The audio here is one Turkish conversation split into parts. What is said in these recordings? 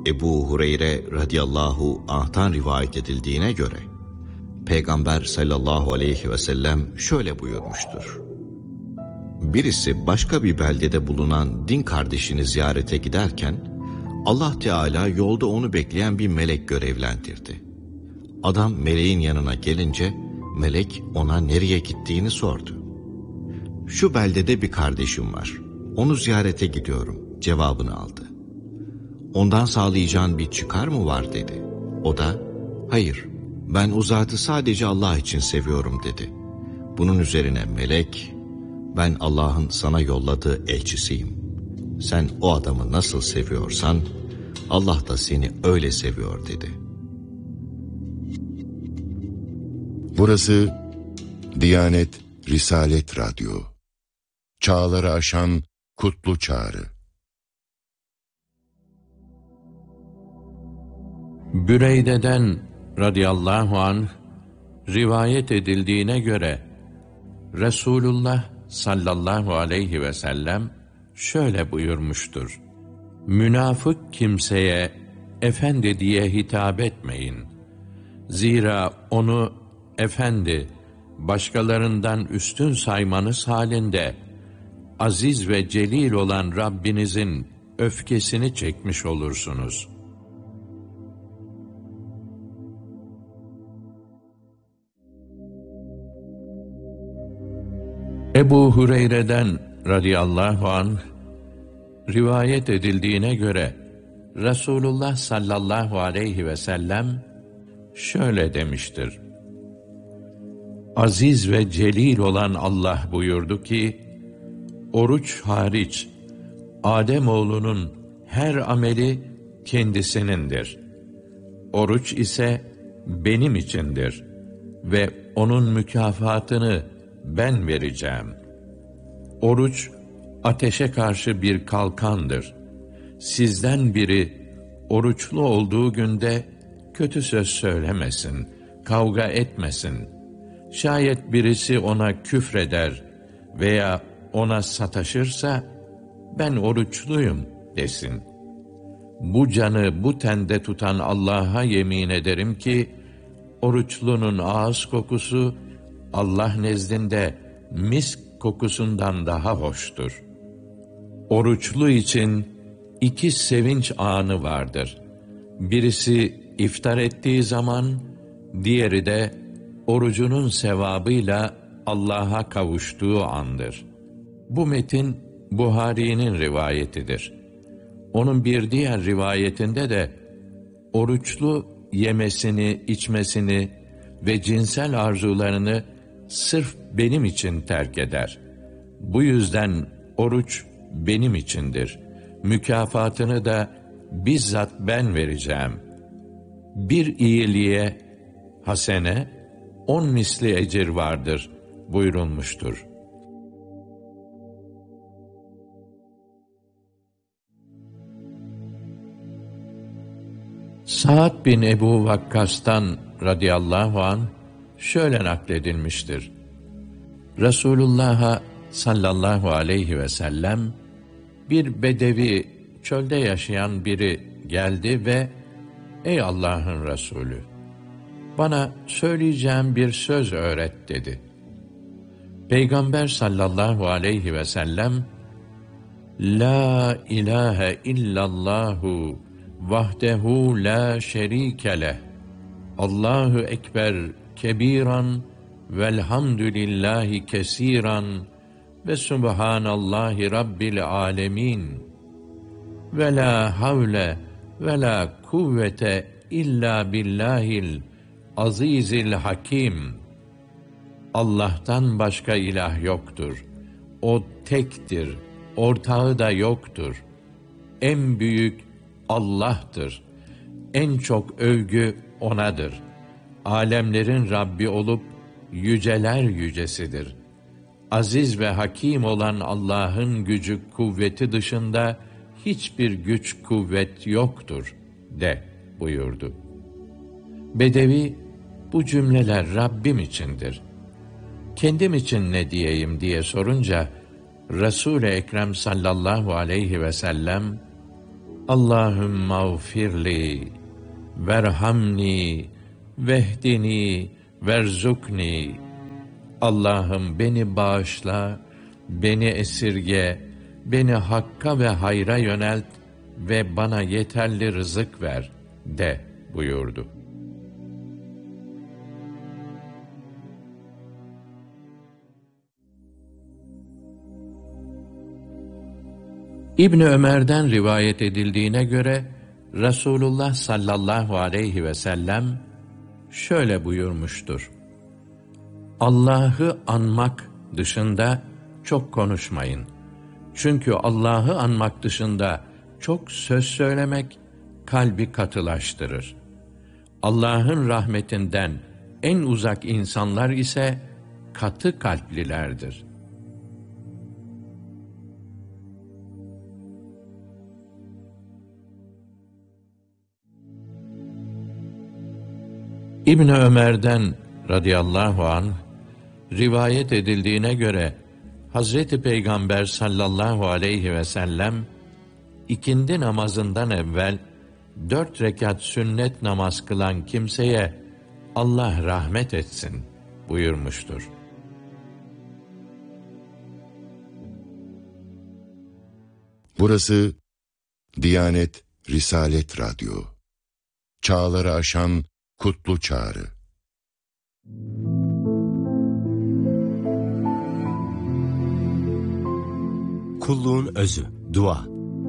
Ebu Hureyre radıyallahu anh'tan rivayet edildiğine göre Peygamber sallallahu aleyhi ve sellem şöyle buyurmuştur: birisi başka bir beldede bulunan din kardeşini ziyarete giderken Allah Teala yolda onu bekleyen bir melek görevlendirdi. Adam meleğin yanına gelince melek ona nereye gittiğini sordu. Şu beldede bir kardeşim var, onu ziyarete gidiyorum cevabını aldı. Ondan sağlayacağın bir çıkar mı var dedi. O da hayır, ben o zatı sadece Allah için seviyorum dedi. Bunun üzerine melek, ben Allah'ın sana yolladığı elçisiyim. Sen o adamı nasıl seviyorsan Allah da seni öyle seviyor dedi. Burası Diyanet Risalet Radyo. Çağları aşan kutlu çağrı. Büreyde'den radıyallahu anh rivayet edildiğine göre Resulullah sallallahu aleyhi ve sellem şöyle buyurmuştur: münafık kimseye efendi diye hitap etmeyin. Zira onu efendi, başkalarından üstün saymanız halinde aziz ve celil olan Rabbinizin öfkesini çekmiş olursunuz. Ebu Hureyre'den radıyallahu anh rivayet edildiğine göre Resulullah sallallahu aleyhi ve sellem şöyle demiştir: aziz ve celil olan Allah buyurdu ki, oruç hariç Ademoğlunun her ameli kendisinindir. Oruç ise benim içindir ve onun mükafatını ben vereceğim. Oruç ateşe karşı bir kalkandır. Sizden biri oruçlu olduğu günde kötü söz söylemesin, kavga etmesin. Şayet birisi ona küfreder veya ona sataşırsa, ben oruçluyum desin. Bu canı bu tende tutan Allah'a yemin ederim ki, oruçlunun ağız kokusu Allah nezdinde misk kokusundan daha hoştur. Oruçlu için 2 sevinç anı vardır. Birisi iftar ettiği zaman, diğeri de orucunun sevabıyla Allah'a kavuştuğu andır. Bu metin Buhari'nin rivayetidir. Onun bir diğer rivayetinde de oruçlu yemesini, içmesini ve cinsel arzularını sırf benim için terk eder. Bu yüzden oruç benim içindir. Mükafatını da bizzat ben vereceğim. Bir iyiliğe, hasene, 10 misli ecir vardır buyurulmuştur. Sa'd bin Ebu Vakkas'tan radıyallahu anh şöyle nakledilmiştir: Resulullah'a sallallahu aleyhi ve sellem bir bedevi, çölde yaşayan biri geldi ve ey Allah'ın Resulü, bana söyleyeceğim bir söz öğret dedi. Peygamber sallallahu aleyhi ve sellem La ilahe illallahu vahdehu la şerike leh, Allahu ekber kebiran velhamdülillahi kesiran ve subhanallahi rabbil alemin ve la havle ve la kuvvete illa billahil azizil hakim. Allah'tan başka ilah yoktur. O tektir, ortağı da yoktur. En büyük Allah'tır. En çok övgü O'nadır. Alemlerin Rabbi olup yüceler yücesidir. Aziz ve hakim olan Allah'ın gücü kuvveti dışında hiçbir güç kuvvet yoktur de buyurdu. Bedevi, bu cümleler Rabbim içindir. Kendim için ne diyeyim diye sorunca, Resul-i Ekrem sallallahu aleyhi ve sellem, Allahümme gfirli, verhamni, vehdini, verzukni. Allah'ım beni bağışla, beni esirge, beni hakka ve hayra yönelt ve bana yeterli rızık ver de buyurdu. İbni Ömer'den rivayet edildiğine göre Resulullah sallallahu aleyhi ve sellem şöyle buyurmuştur: Allah'ı anmak dışında çok konuşmayın. Çünkü Allah'ı anmak dışında çok söz söylemek kalbi katılaştırır. Allah'ın rahmetinden en uzak insanlar ise katı kalplilerdir. İbn Ömer'den radıyallahu anh rivayet edildiğine göre Hazreti Peygamber sallallahu aleyhi ve sellem ikindi namazından evvel 4 rekat sünnet namaz kılan kimseye Allah rahmet etsin buyurmuştur. Burası Diyanet Risalet Radyo. Çağları aşan kutlu çağrı. Kulluğun özü, dua.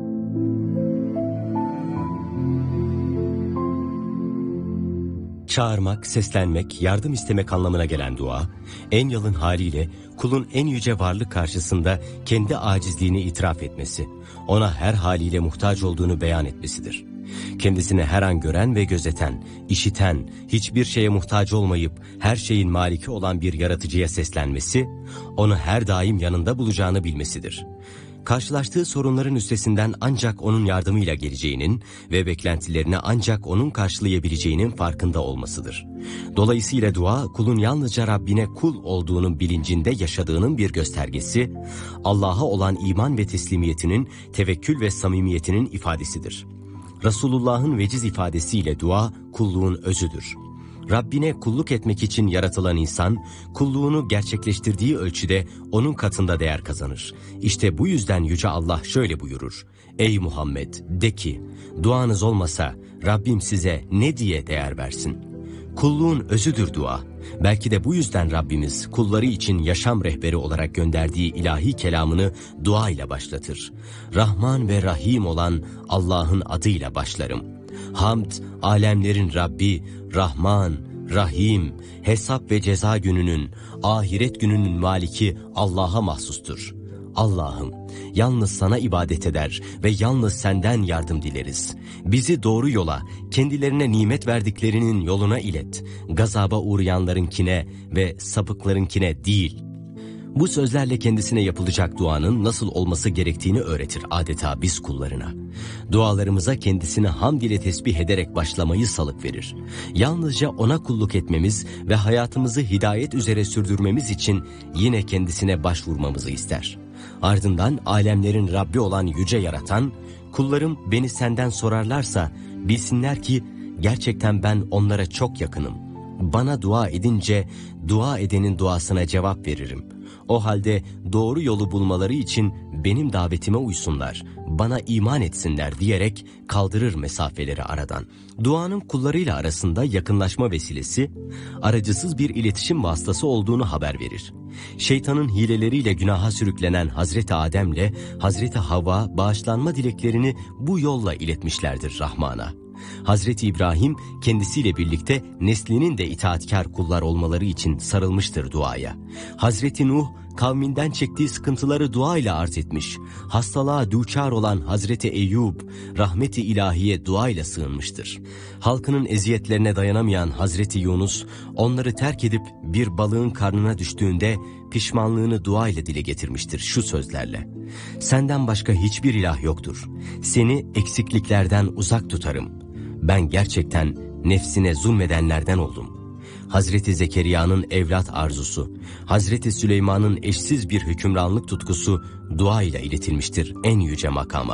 Çağırmak, seslenmek, yardım istemek anlamına gelen dua, en yalın haliyle kulun en yüce varlık karşısında kendi acizliğini itiraf etmesi, ona her haliyle muhtaç olduğunu beyan etmesidir. Kendisini her an gören ve gözeten, işiten, hiçbir şeye muhtaç olmayıp her şeyin maliki olan bir yaratıcıya seslenmesi, onu her daim yanında bulacağını bilmesidir. Karşılaştığı sorunların üstesinden ancak onun yardımıyla geleceğinin ve beklentilerini ancak onun karşılayabileceğinin farkında olmasıdır. Dolayısıyla dua, kulun yalnızca Rabbine kul olduğunun bilincinde yaşadığının bir göstergesi, Allah'a olan iman ve teslimiyetinin, tevekkül ve samimiyetinin ifadesidir. Resulullah'ın veciz ifadesiyle dua, kulluğun özüdür. Rabbine kulluk etmek için yaratılan insan, kulluğunu gerçekleştirdiği ölçüde onun katında değer kazanır. İşte bu yüzden Yüce Allah şöyle buyurur: Ey Muhammed, de ki, duanız olmasa Rabbim size ne diye değer versin? Kulluğun özüdür dua. Belki de bu yüzden Rabbimiz kulları için yaşam rehberi olarak gönderdiği ilahi kelamını dua ile başlatır. Rahman ve Rahim olan Allah'ın adıyla başlarım. Hamd, alemlerin Rabbi, Rahman, Rahim, hesap ve ceza gününün, ahiret gününün maliki Allah'a mahsustur. Allah'ım, yalnız sana ibadet eder ve yalnız senden yardım dileriz. Bizi doğru yola, kendilerine nimet verdiklerinin yoluna ilet. Gazaba uğrayanlarınkine ve sapıklarınkine değil. Bu sözlerle kendisine yapılacak duanın nasıl olması gerektiğini öğretir adeta biz kullarına. Dualarımıza kendisini hamd ile tesbih ederek başlamayı salık verir. Yalnızca ona kulluk etmemiz ve hayatımızı hidayet üzere sürdürmemiz için yine kendisine başvurmamızı ister. Ardından alemlerin Rabbi olan yüce yaratan, kullarım beni senden sorarlarsa bilsinler ki gerçekten ben onlara çok yakınım. Bana dua edince dua edenin duasına cevap veririm. O halde doğru yolu bulmaları için benim davetime uysunlar, bana iman etsinler diyerek kaldırır mesafeleri aradan. Duanın kullarıyla arasında yakınlaşma vesilesi, aracısız bir iletişim vasıtası olduğunu haber verir. Şeytanın hileleriyle günaha sürüklenen Hazreti Adem'le Hazreti Havva bağışlanma dileklerini bu yolla iletmişlerdir Rahman'a. Hazreti İbrahim kendisiyle birlikte neslinin de itaatkar kullar olmaları için sarılmıştır duaya. Hazreti Nuh kavminden çektiği sıkıntıları duayla arz etmiş. Hastalığa düçar olan Hazreti Eyyub rahmeti ilahiye duayla sığınmıştır. Halkının eziyetlerine dayanamayan Hazreti Yunus onları terk edip bir balığın karnına düştüğünde pişmanlığını duayla dile getirmiştir şu sözlerle: Senden başka hiçbir ilah yoktur. Seni eksikliklerden uzak tutarım. Ben gerçekten nefsine zulmedenlerden oldum. Hazreti Zekeriya'nın evlat arzusu, Hazreti Süleyman'ın eşsiz bir hükümranlık tutkusu duayla iletilmiştir en yüce makama.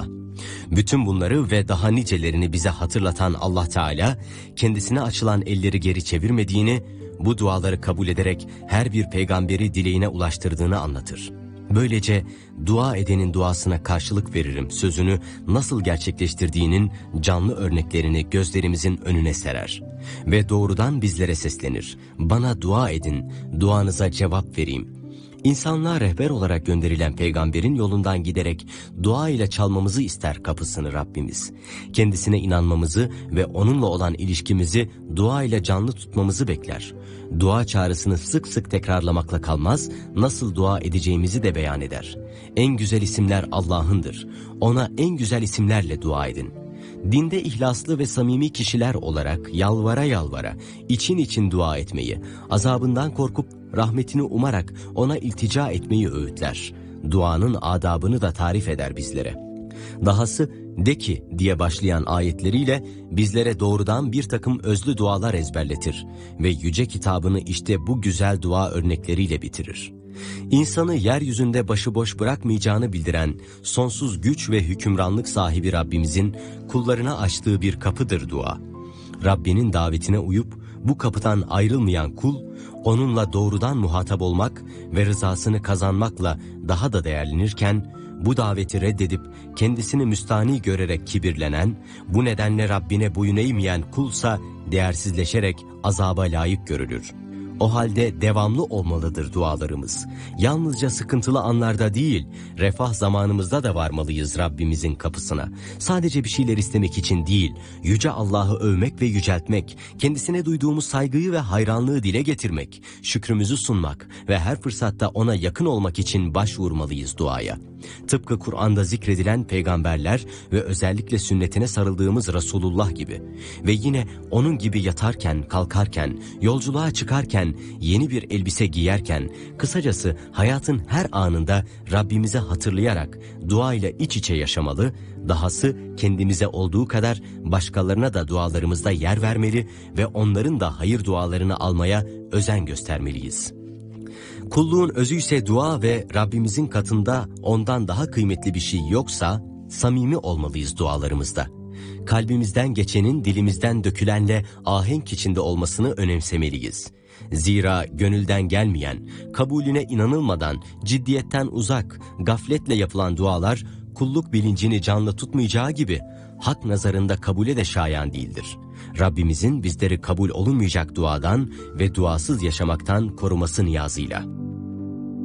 Bütün bunları ve daha nicelerini bize hatırlatan Allah Teala, kendisine açılan elleri geri çevirmediğini, bu duaları kabul ederek her bir peygamberi dileğine ulaştırdığını anlatır. Böylece dua edenin duasına karşılık veririm sözünü nasıl gerçekleştirdiğinin canlı örneklerini gözlerimizin önüne serer. Ve doğrudan bizlere seslenir. Bana dua edin, duanıza cevap vereyim. İnsanlığa rehber olarak gönderilen peygamberin yolundan giderek dua ile çalmamızı ister kapısını Rabbimiz. Kendisine inanmamızı ve onunla olan ilişkimizi dua ile canlı tutmamızı bekler. Dua çağrısını sık sık tekrarlamakla kalmaz, nasıl dua edeceğimizi de beyan eder. En güzel isimler Allah'ındır. Ona en güzel isimlerle dua edin. Dinde ihlaslı ve samimi kişiler olarak yalvara yalvara, için için dua etmeyi, azabından korkup rahmetini umarak ona iltica etmeyi öğütler. Duanın adabını da tarif eder bizlere. Dahası de ki diye başlayan ayetleriyle bizlere doğrudan bir takım özlü dualar ezberletir ve yüce kitabını işte bu güzel dua örnekleriyle bitirir. İnsanı yeryüzünde başıboş bırakmayacağını bildiren sonsuz güç ve hükümranlık sahibi Rabbimizin kullarına açtığı bir kapıdır dua. Rabbinin davetine uyup bu kapıdan ayrılmayan kul, onunla doğrudan muhatap olmak ve rızasını kazanmakla daha da değerlenirken, bu daveti reddedip kendisini müstani görerek kibirlenen, bu nedenle Rabbine boyun eğmeyen kulsa değersizleşerek azaba layık görülür. O halde devamlı olmalıdır dualarımız. Yalnızca sıkıntılı anlarda değil, refah zamanımızda da varmalıyız Rabbimizin kapısına. Sadece bir şeyler istemek için değil, Yüce Allah'ı övmek ve yüceltmek, kendisine duyduğumuz saygıyı ve hayranlığı dile getirmek, şükrümüzü sunmak ve her fırsatta ona yakın olmak için başvurmalıyız duaya. Tıpkı Kur'an'da zikredilen peygamberler ve özellikle sünnetine sarıldığımız Resulullah gibi. Ve yine onun gibi yatarken, kalkarken, yolculuğa çıkarken, yeni bir elbise giyerken, kısacası hayatın her anında Rabbimize hatırlayarak dua ile iç içe yaşamalı, dahası kendimize olduğu kadar başkalarına da dualarımızda yer vermeli ve onların da hayır dualarını almaya özen göstermeliyiz. Kulluğun özü ise dua ve Rabbimizin katında ondan daha kıymetli bir şey yoksa samimi olmalıyız dualarımızda. Kalbimizden geçenin dilimizden dökülenle ahenk içinde olmasını önemsemeliyiz. Zira gönülden gelmeyen, kabulüne inanılmadan, ciddiyetten uzak, gafletle yapılan dualar kulluk bilincini canlı tutmayacağı gibi hak nazarında kabule de şayan değildir. Rabbimizin bizleri kabul olunmayacak duadan ve duasız yaşamaktan koruması niyazıyla.